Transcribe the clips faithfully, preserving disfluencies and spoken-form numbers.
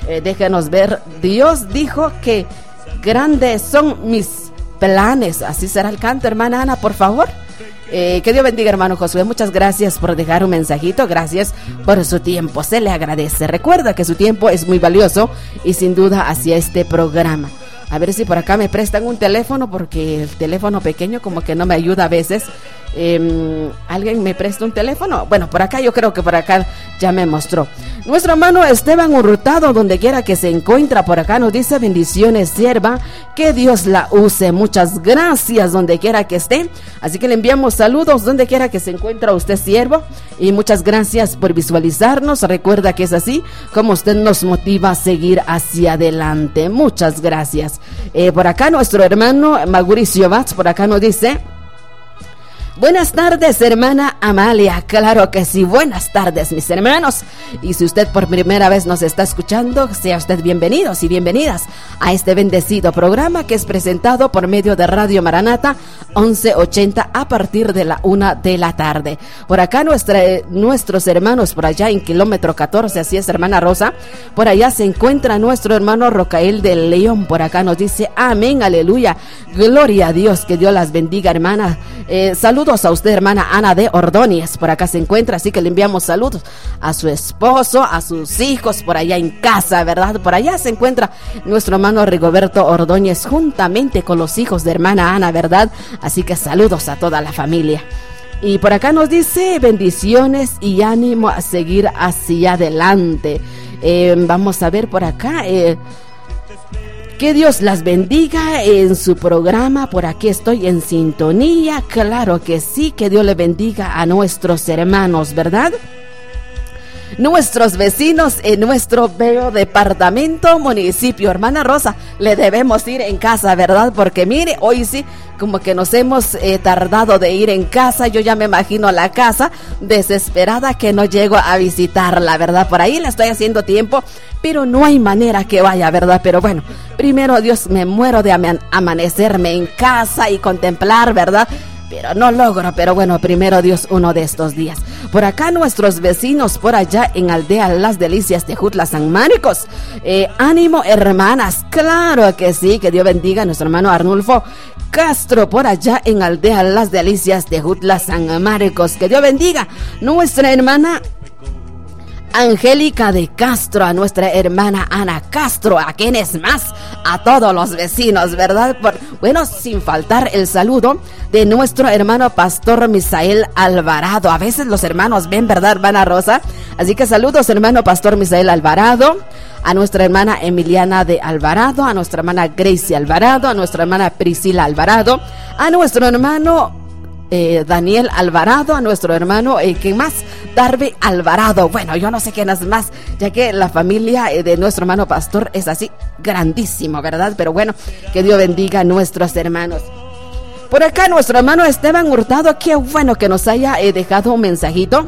Eh, déjenos ver, Dios dijo que grandes son mis planes. Así será el canto, hermana Ana, por favor. Eh, que Dios bendiga, hermano Josué. Muchas gracias por dejar un mensajito. Gracias por su tiempo. Se le agradece. Recuerda que su tiempo es muy valioso y sin duda hacia este programa. A ver si por acá me prestan un teléfono, porque el teléfono pequeño como que no me ayuda a veces. Eh, ¿Alguien me presta un teléfono? Bueno, por acá yo creo que por acá ya me mostró. Nuestro hermano Esteban Hurtado, donde quiera que se encuentra, por acá nos dice: bendiciones, sierva, que Dios la use. Muchas gracias donde quiera que esté. Así que le enviamos saludos donde quiera que se encuentra usted, siervo, y muchas gracias por visualizarnos. Recuerda que es así como usted nos motiva a seguir hacia adelante. Muchas gracias. Eh, por acá nuestro hermano Mauricio Batz, por acá nos dice: buenas tardes, hermana Amalia. Claro que sí, buenas tardes, mis hermanos. Y si usted por primera vez nos está escuchando, sea usted bienvenidos y bienvenidas a este bendecido programa que es presentado por medio de Radio Maranata once ochenta a partir de la una de la tarde. Por acá nuestra, eh, nuestros hermanos por allá en kilómetro catorce, así es, hermana Rosa. Por allá se encuentra nuestro hermano Rocael del León. Por acá nos dice: amén, aleluya, gloria a Dios, que Dios las bendiga, hermana. Eh, saludos a usted, hermana Ana de Ordóñez, por acá se encuentra, así que le enviamos saludos a su esposo, a sus hijos por allá en casa, ¿verdad? Por allá se encuentra nuestro hermano Rigoberto Ordóñez juntamente con los hijos de hermana Ana, ¿verdad? Así que saludos a toda la familia. Y por acá nos dice: bendiciones y ánimo a seguir hacia adelante. Eh, vamos a ver por acá, eh, que Dios las bendiga en su programa. Por aquí estoy en sintonía. Claro que sí, que Dios le bendiga a nuestros hermanos, ¿verdad? Nuestros vecinos en nuestro bello departamento, municipio. Hermana Rosa, le debemos ir en casa, ¿verdad? Porque mire, hoy sí, como que nos hemos eh, tardado de ir en casa. Yo ya me imagino la casa desesperada que no llego a visitarla, ¿verdad? Por ahí le estoy haciendo tiempo, pero no hay manera que vaya, ¿verdad? Pero bueno, primero Dios, me muero de ama- amanecerme en casa y contemplar, ¿verdad? Pero no logro, pero bueno, primero Dios, uno de estos días. Por acá nuestros vecinos por allá en Aldea Las Delicias de Jutla San Marcos. Eh, ánimo, hermanas, claro que sí, que Dios bendiga a nuestro hermano Arnulfo Castro por allá en Aldea Las Delicias de Jutla San Marcos. Que Dios bendiga nuestra hermana Angélica de Castro, a nuestra hermana Ana Castro, a quienes más, a todos los vecinos, ¿verdad? Por, bueno, sin faltar el saludo de nuestro hermano Pastor Misael Alvarado. A veces los hermanos ven, ¿verdad, hermana Rosa? Así que saludos, hermano Pastor Misael Alvarado, a nuestra hermana Emiliana de Alvarado, a nuestra hermana Gracie Alvarado, a nuestra hermana Priscila Alvarado, a nuestro hermano Eh, Daniel Alvarado, a nuestro hermano, eh, ¿quién más? Darby Alvarado. Bueno, yo no sé quién es más, ya que la familia eh, de nuestro hermano pastor es así grandísimo, ¿verdad? Pero bueno, que Dios bendiga a nuestros hermanos. Por acá nuestro hermano Esteban Hurtado, qué bueno que nos haya eh, dejado un mensajito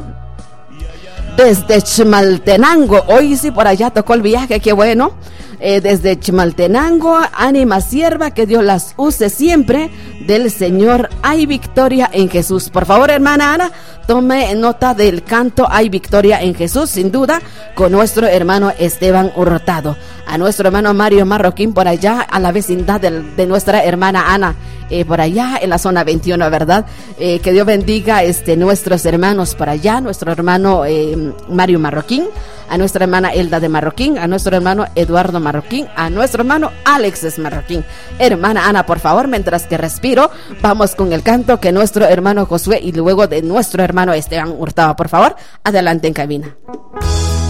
desde Chimaltenango. Hoy sí por allá tocó el viaje, qué bueno. Eh, desde Chimaltenango, ánima sierva, que Dios las use siempre. Del Señor hay victoria en Jesús. Por favor, hermana Ana, tome nota del canto Hay victoria en Jesús, sin duda, con nuestro hermano Esteban Hurtado. A nuestro hermano Mario Marroquín por allá, a la vecindad de, de nuestra hermana Ana, eh, por allá en la zona veintiuno, ¿verdad? Eh, que Dios bendiga este, nuestros hermanos por allá, nuestro hermano eh, Mario Marroquín, a nuestra hermana Elda de Marroquín, a nuestro hermano Eduardo Marroquín, a nuestro hermano Alexis Marroquín. Hermana Ana, por favor, mientras que respiro, vamos con el canto que nuestro hermano Josué y luego de nuestro hermano Esteban Hurtado. Por favor, adelante en cabina.